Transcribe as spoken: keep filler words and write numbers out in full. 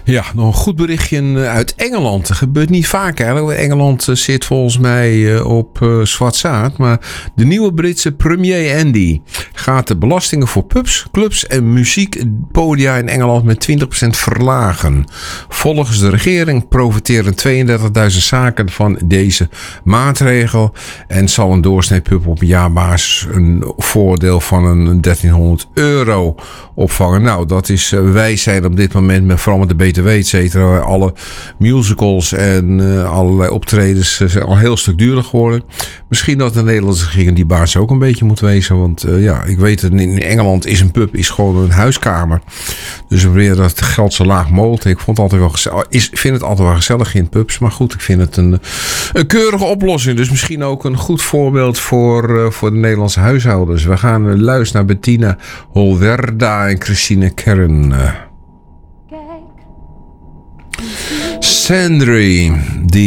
Ja, nog een goed berichtje uit Engeland. Dat gebeurt niet vaak eigenlijk. Engeland zit volgens mij op uh, zwart zaad. Maar de nieuwe Britse premier Andy gaat de belastingen voor pubs, clubs en muziekpodia in Engeland met twintig procent verlagen. Volgens de regering profiteren tweeëndertigduizend zaken van deze maatregel. En zal een doorsnee pub op jaarbasis een voordeel van een dertienhonderd euro opvangen. Nou, dat is, uh, wij zijn op dit moment met vooral met de B T W, et cetera. Alle musicals en uh, allerlei optredens uh, zijn al een heel stuk duurder geworden. Misschien dat de Nederlandse regering die baas ook een beetje moet wezen. Want uh, ja, ik weet het, in Engeland is een pub is gewoon een huiskamer. Dus we proberen dat het geld zo laag mogelijk. Ik vond het altijd wel gezellig, is, vind het altijd wel gezellig in pubs. Maar goed, ik vind het een, een keurige oplossing. Dus misschien ook een goed voorbeeld voor, uh, voor de Nederlandse huishoudens. We gaan uh, luisteren naar Bettina Holwerda en Christine Kern. Uh. Sandry, die